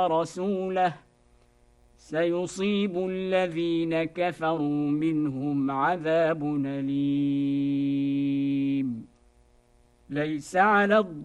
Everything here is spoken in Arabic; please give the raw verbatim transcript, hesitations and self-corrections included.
ورسوله سيصيب الذين كفروا منهم عذاب أليم ليس على